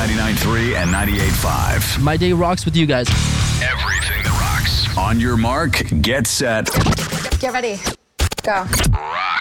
99.3 and 98.5. My day rocks with you guys. Everything that rocks. On your mark, get set. Get ready. Go. Rock.